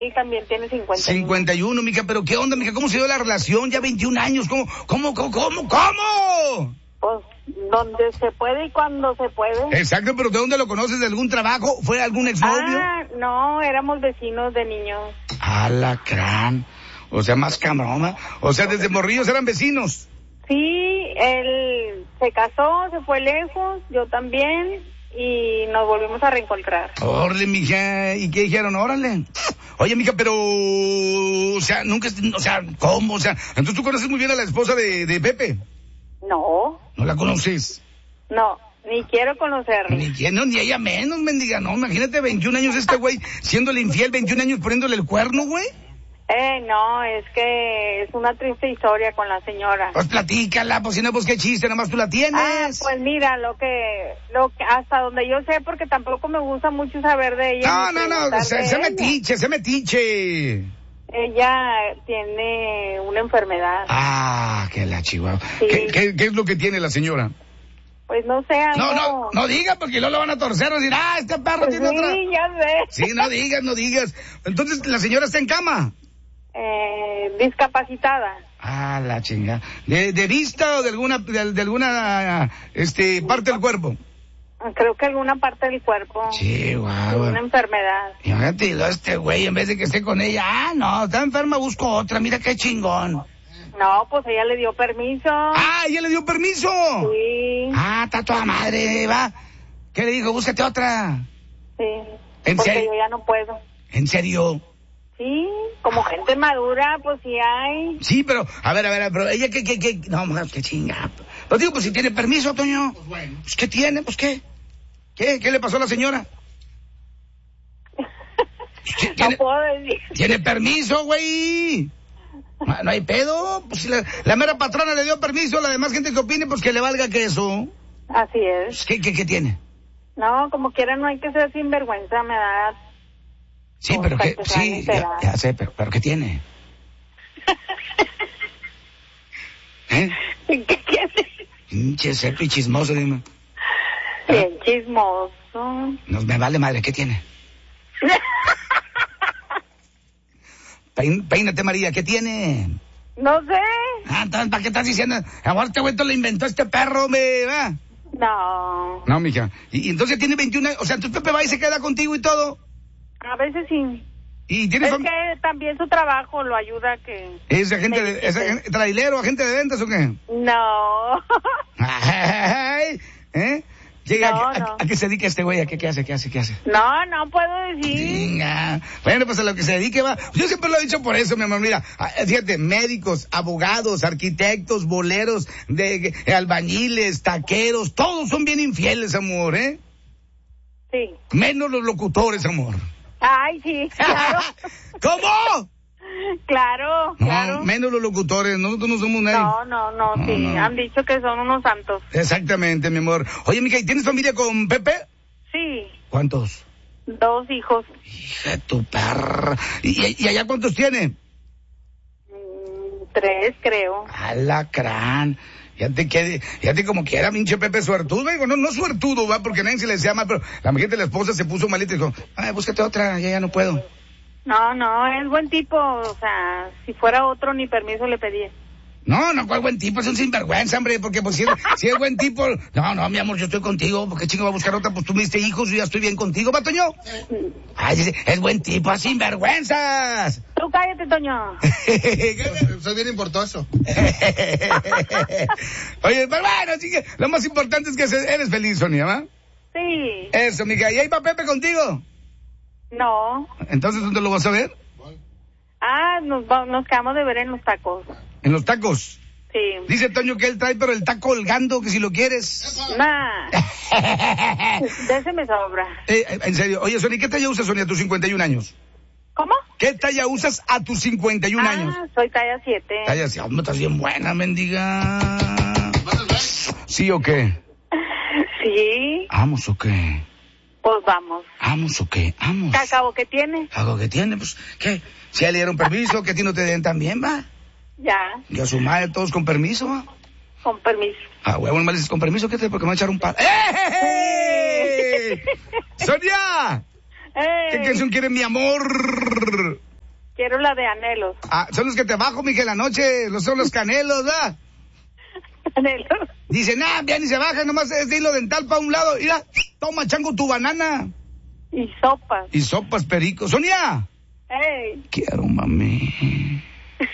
Y también tiene 51. 51, mija, pero ¿qué onda, mija? ¿Cómo se dio la relación? Ya 21 años, ¿cómo? Pues donde se puede y cuando se puede. Exacto, pero ¿de dónde lo conoces? ¿De algún trabajo? ¿Fue algún exnovio? No, éramos vecinos de niños. Alacrán. O sea, más cabrona. O sea, desde morrillos eran vecinos. Sí, él se casó, se fue lejos, yo también, y nos volvimos a reencontrar. Órale, mija, ¿y qué dijeron? Órale. Oye, mija, pero, o sea, ¿cómo? O sea, entonces tú conoces muy bien a la esposa de Pepe. No. ¿No la conoces? No, ni quiero conocerla. Ni ella menos, mendiga, no, imagínate 21 años este güey siéndole infiel, 21 años poniéndole el cuerno, güey. No, es que es una triste historia con la señora. Pues platícala, pues si no, pues qué chiste, nada más tú la tienes. Pues mira, lo que hasta donde yo sé, porque tampoco me gusta mucho saber de ella. No, se metiche. Ella tiene una enfermedad. Que la chihuahua. Sí. ¿Qué es lo que tiene la señora? Pues no sé, algo... No diga, porque luego lo van a torcer, decir, este perro pues tiene sí, otra. Sí, ya sé. Sí, no digas. Entonces, ¿la señora está en cama? Discapacitada. La chinga. ¿De vista o de alguna parte del cuerpo? Creo que alguna parte del cuerpo. Chihuahua. Una enfermedad. Imagínate, este güey, en vez de que esté con ella, no, está enferma, busco otra, mira qué chingón. No, pues ella le dio permiso. ¿Ella le dio permiso? Sí. Está toda madre, va. ¿Qué le dijo? Búscate otra. Sí. ¿En porque serio? yo ya no puedo. ¿En serio? Sí, como gente madura, pues sí hay. Sí, pero, a ver, pero ella no, qué chinga. Pero digo, pues si tiene permiso, Toño. Pues bueno. Pues ¿qué tiene? Pues ¿qué? ¿Qué le pasó a la señora? No puedo decir. ¿Tiene permiso, güey? No hay pedo. Pues si la mera patrona le dio permiso, la demás gente que opine, pues que le valga queso. Así es. ¿Qué tiene? No, como quiera no hay que ser sinvergüenza, me da... Sí, pero ¿qué? Sí, ya sé, pero ¿qué tiene? ¿Qué tiene? Pinche seco y chismoso, dime. Bien chismoso. No, me vale madre, ¿qué tiene? Peínate, María, ¿qué tiene? No sé. Entonces, ¿para qué estás diciendo? Amor, este güey le inventó este perro, ¿va? No. No, mija. Y entonces tiene 21 años, o sea, entonces Pepe va y se queda contigo y todo. A veces sí. ¿Y tiene es que también su trabajo lo ayuda que... ¿Es agente trailero, agente de ventas o qué? No. Llega, no. ¿A qué se dedica este güey? ¿Qué hace? No puedo decir. Venga. Bueno, pues a lo que se dedique va. Yo siempre lo he dicho por eso, mi amor. Mira, fíjate, médicos, abogados, arquitectos, boleros, albañiles, taqueros, todos son bien infieles, amor, ¿eh? Sí. Menos los locutores, amor. Ay, sí, claro. ¿Cómo? Claro. Menos los locutores, nosotros no somos nadie. No, sí, no. Han dicho que son unos santos. Exactamente, mi amor. Oye, mija, ¿y tienes familia con Pepe? Sí. ¿Cuántos? 2 hijos. Hija de tu perra. ¿Y allá cuántos tiene? 3, creo. Alacrán. Fíjate como que era pinche Pepe suertudo, digo, no suertudo, va, porque nadie se le decía mal, pero la mujer de la esposa se puso malita y dijo, búscate otra, ya no puedo. No, es buen tipo, o sea, si fuera otro ni permiso le pedía. No, ¿cuál buen tipo? Es un sinvergüenza, hombre, porque pues si es buen tipo... No, mi amor, yo estoy contigo, porque chingo va a buscar otra, pues tú me diste hijos, yo ya estoy bien contigo, ¿va, Toño? Es buen tipo, sinvergüenzas. Tú cállate, Toño. Soy bien importoso. Oye, pero bueno, así que lo más importante es que eres feliz, Sonia, ¿va? Sí. Eso, mija, ¿y ahí va Pepe contigo? No. ¿Entonces dónde lo vas a ver? Nos quedamos de ver en los tacos. ¿En los tacos? Sí. Dice Toño que él trae, pero el taco colgando, que si lo quieres. Nah. De ese me sobra. En serio. Oye, Sonia, ¿qué talla usas, Sonia, a tus 51 años? ¿Cómo? ¿Qué talla usas a tus 51 años? Soy talla 7. Talla 7. Hombre, estás bien buena, mendiga. ¿Sí o qué? Sí. ¿Vamos o qué? Pues vamos. ¿Vamos o qué? Vamos. ¿Qué acabo que tiene? ¿Algo que tiene? Pues, ¿qué? Si a él le dieron permiso, que a ti no te den también, ¿va? Ya. Y a su madre todos con permiso, ¿va? Con permiso. Huevo, mal dices con permiso, ¿qué te? Porque me va a echar un par. ¡Eh! ¡Sonia! ¿Qué canción quiere mi amor? Quiero la de Anhelos. Ah, son los que te bajo, mija, en la noche, son los canelos, ¿verdad? Anhelos. Dice, ya ni se baja, nomás es de hilo dental para un lado. Mira, toma, chango, tu banana. Y sopas. Y sopas, perico. Sonia. Ey. Quiero, mami.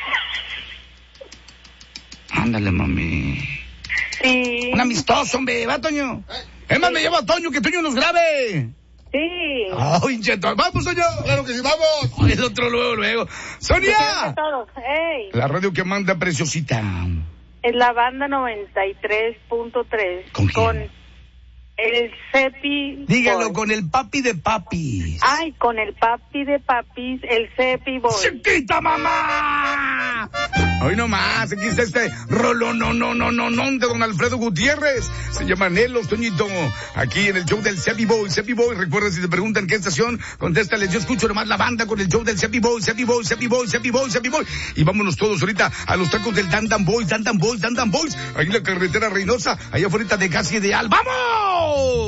Ándale, mami. Sí. Un amistoso, hombre, va, Toño. Es más, me lleva a Toño, que Toño nos grabe. Sí. Ay, cheto, vamos, Toño. Claro que sí, vamos. El otro luego. ¡Sonia! Todos. Ey. La radio que manda, preciosita. Es la banda 93.3. ¿Con quién? El Cepi. Dígalo, Boy. con el papi de papis. Ay, con el papi de papis, el Cepi Boy. ¡Chiquita, mamá! Hoy nomás, aquí está este rolón, no, de don Alfredo Gutiérrez. Se llama Anhelos, Toñito. Aquí en el show del Cepi Boy. Cepi Boy, recuerda, si te preguntan qué estación, contéstales. Yo escucho nomás la banda con el show del Cepi Boy, Cepi Boy, Cepi Boy, Cepi Boy, Cepi Boy. Y vámonos todos ahorita a los tacos del Dan Boys. Ahí en la carretera Reynosa, allá afuera de Casi Ideal. ¡Vamos!